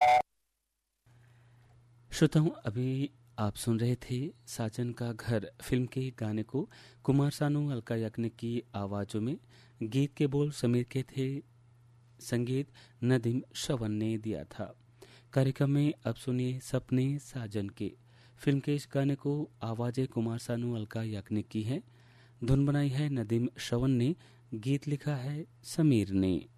श्रोताओं, अभी आप सुन रहे थे साजन का घर फिल्म के गाने को कुमार सानू, अलका याग्निक की आवाज़ों में। गीत के बोल समीर के थे, संगीत नदीम श्रवण ने दिया था। कार्यक्रम में अब सुनिए सपने साजन के फिल्म के इस गाने को आवाज़ें कुमार सानू, अलका याग्निक की है। धुन बनाई है नदीम श्रवण ने, गीत लिखा है समीर ने।